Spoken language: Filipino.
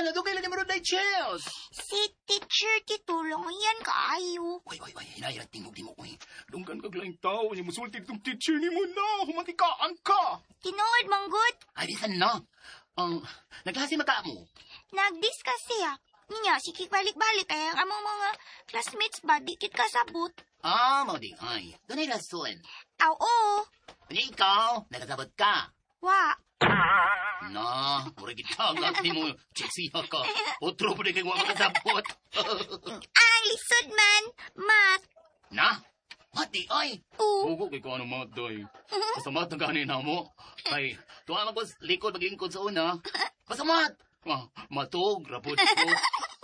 na dugay lagi marunong na chills. Si teacher titulong yan kaayo. Uy, hinayang tingog-tingog, uy. Dunggan kag laing tao, niya musulti itong teacher ni mo na, humatikaan ka. Tinuod, manggod. Ay, bisan na. Naglasi maka mo. Nag-discuss siya. Niya, sige balik-balik kaya ang among mga classmates ba, dikit kasabot. Mau di, ay. Ganay rason. Aw, oo. Kanya ikaw, nakasabot ka. Wa. Na, mura kita ang laki mo. Cheksiha ka. Otro pa rin kayo makasabot. Ay, lisod man. Math. Na? Mati, ay. Oo. Hugo kay ko ano mati, ay. Basta mat ang kanina mo. Ay, tuwa magos likod, maglingkod sa una. Basta mat. Matog, rapot ko.